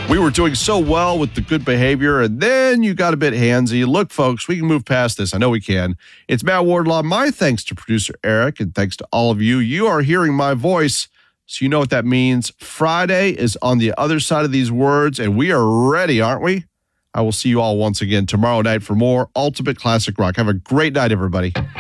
We were doing so well with the good behavior, and then you got a bit handsy. Look, folks, we can move past this. I know we can. It's Matt Wardlaw. My thanks to producer Eric, and thanks to all of you. You are hearing my voice, so you know what that means. Friday is on the other side of these words, and we are ready, aren't we? I will see you all once again tomorrow night for more Ultimate Classic Rock. Have a great night, everybody.